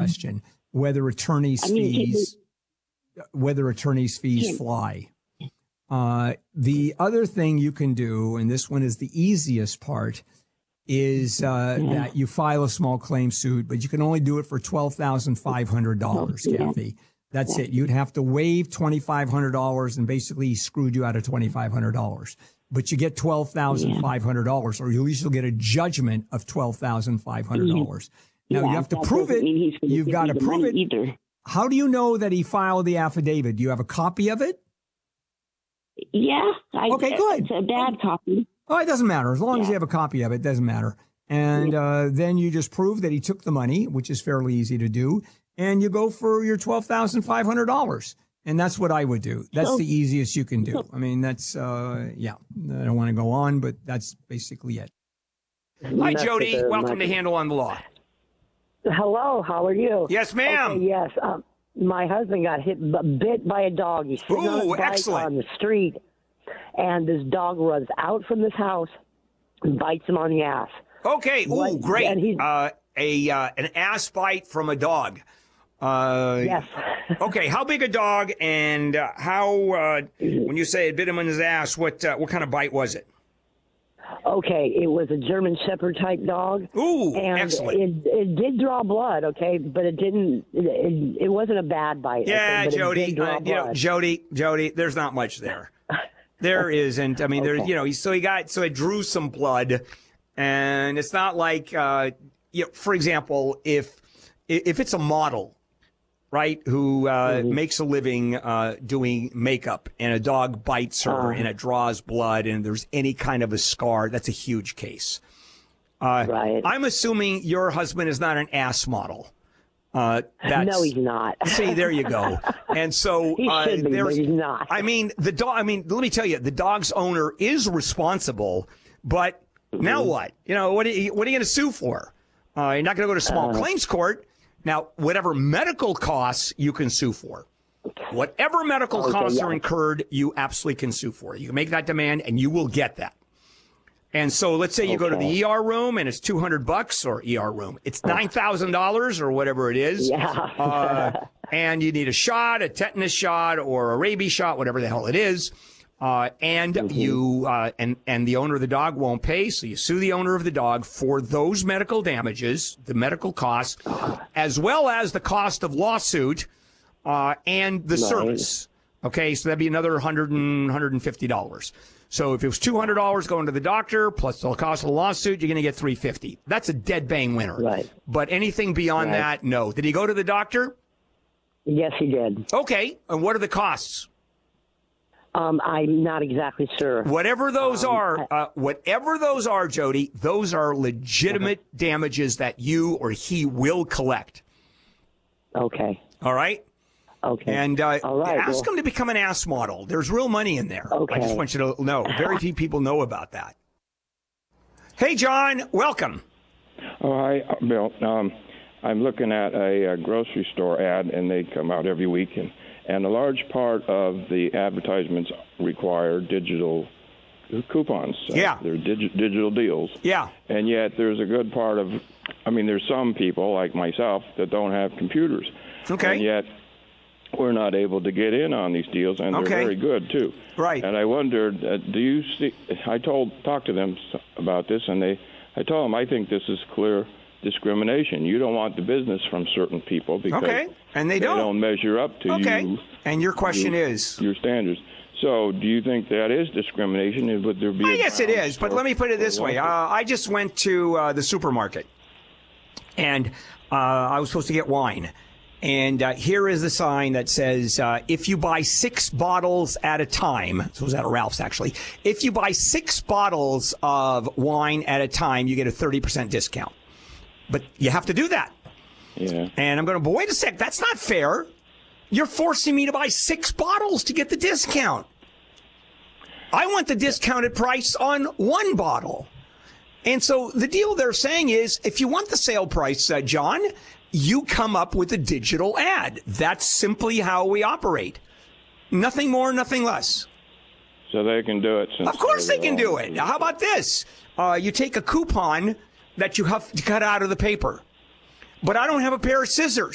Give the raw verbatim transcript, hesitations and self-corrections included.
question, whether attorney's I mean, fees, whether attorney's fees fly. Uh, the other thing you can do, and this one is the easiest part, is uh, yeah. that you file a small claim suit, but you can only do it for twelve thousand five hundred dollars, yeah. Kathy. That's yeah. it. You'd have to waive two thousand five hundred dollars and basically he screwed you out of two thousand five hundred dollars. But you get twelve thousand five hundred dollars, or you at least you'll get a judgment of twelve thousand five hundred dollars. Now, yeah, you have to prove it. You've got to prove it. Either. How do you know that he filed the affidavit? Do you have a copy of it? Yeah. I, okay, good. It's a bad copy. Oh, it doesn't matter. As long yeah. as you have a copy of it, it doesn't matter. And yeah. uh, then you just prove that he took the money, which is fairly easy to do, and you go for your twelve thousand five hundred dollars. And that's what I would do. That's so, the easiest you can do. So, I mean, that's, uh, yeah, I don't want to go on, but that's basically it. Hi, Jody. Welcome to Handle on the Law. Hello, how are you? Yes, ma'am. Okay, yes, um, my husband got hit, bit by a dog. He's sitting Ooh, on his bike excellent. on the street, and this dog runs out from this house and bites him on the ass. Okay, ooh, What- great. and he's- Uh, a uh, an ass bite from a dog. Uh, Yes. Okay, how big a dog, and uh, how? Uh, when you say it bit him in his ass, what uh, what kind of bite was it? Okay, it was a German Shepherd type dog. Ooh, and excellent. It, it did draw blood, okay, but it didn't. It, it, it wasn't a bad bite. Yeah, okay, but Jody. It did draw Uh, you know, blood. Jody, Jody. There's not much there. There isn't. I mean, Okay. there. You know, he- so he got so it drew some blood, and it's not like, uh, you know, for example, if if it's a model, right, who uh, Mm-hmm. makes a living uh, doing makeup, and a dog bites her, Uh-huh. and it draws blood, and there's any kind of a scar, that's a huge case. Uh, Right. I'm assuming your husband is not an ass model. Uh, that's, No, he's not. See, there you go. And so He uh, should be, but there's, he's not. I mean, the dog. I mean, let me tell you, the dog's owner is responsible, but now Mm-hmm. what? You know, what are you, what are you going to sue for? Uh, you're not going to go to small Uh. claims court. Now, whatever medical costs you can sue for, whatever medical Okay, costs yeah. are incurred, you absolutely can sue for. You can make that demand, and you will get that. And so, let's say you go to the Okay. E R room, and it's two hundred bucks, or E R room, it's nine thousand dollars or whatever it is. Yeah. uh, and you need a shot, a tetanus shot, or a rabies shot, whatever the hell it is. Uh, and Mm-hmm. you uh, and and the owner of the dog won't pay, so you sue the owner of the dog for those medical damages, the medical costs, as well as the cost of lawsuit uh, and the Right. service. Okay, so that'd be another one hundred and one hundred fifty dollars. So if it was two hundred dollars going to the doctor plus the cost of the lawsuit, you're going to get three hundred fifty dollars. That's a dead bang winner. Right. But anything beyond Right. that, no. Did he go to the doctor? Yes, he did. Okay, and what are the costs? Um, I'm not exactly sure. Whatever those Um, are, uh, whatever those are, Jody, those are legitimate damages that you or he will collect. Okay. All right? Okay. And uh, All right, ask well- him to become an ass model. There's real money in there. I Okay. just want you to know. Very few people know about that. Hey, John, welcome. Oh, hi, uh, Bill. Um, I'm looking at a, a grocery store ad, and they come out every week, and, and a large part of the advertisements require digital coupons. Uh, Yeah. They're digi- digital deals. Yeah. And yet there's a good part of, I mean, there's some people like myself that don't have computers. Okay. And yet we're not able to get in on these deals, and Okay. they're very good, too. Right. And I wondered, uh, do you see, I told, talked to them s- about this, and they, I told them I think this is clear discrimination. You don't want the business from certain people because Okay. And they don't. don't measure up to Okay. you. And your question you- is? Your standards. So do you think that is discrimination? And would there be I a guess it grounds is, but for- let me put it this for way. Uh, lawsuit? I just went to uh, the supermarket, and uh, I was supposed to get wine. And uh, here is the sign that says, uh, if you buy six bottles at a time, so it was at a Ralph's actually, if you buy six bottles of wine at a time, you get a thirty percent discount. But you have to do that. Yeah. And I'm going to, but wait a sec, that's not fair. You're forcing me to buy six bottles to get the discount. I want the discounted price on one bottle. And so the deal they're saying is, if you want the sale price, uh, John, you come up with a digital ad. That's simply how we operate. Nothing more, nothing less. So they can do it. Since Of course they they're can do all- it. Now, how about this? Uh, you take a coupon that you have to cut out of the paper. But I don't have a pair of scissors.